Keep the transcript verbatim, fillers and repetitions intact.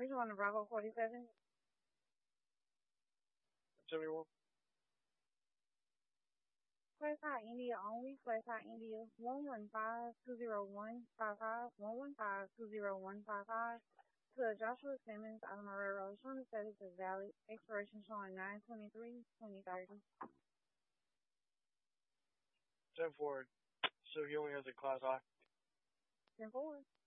Which one, the Bravo forty-seven? Everyone. Flight High India only. Flight High India one one five two zero one five five one one five two zero one five five to Joshua Simmons, Almarero. Showing the status is valid. Expiration showing nine twenty-three twenty thirty. ten forward. So he only has a class I. ten forward.